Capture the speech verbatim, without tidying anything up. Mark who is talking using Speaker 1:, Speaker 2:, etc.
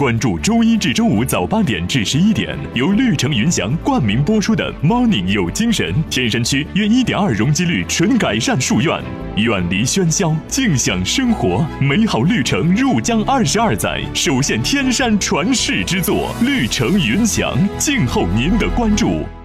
Speaker 1: 关注周一至周五早八点至十一点，由绿城云翔冠名播出的 Morning 有精神，天山区约一点二容积率纯改善树院，远离喧嚣，静享生活，美好绿城入江二十二载，首现天山传世之作，绿城云翔，静候您的关注。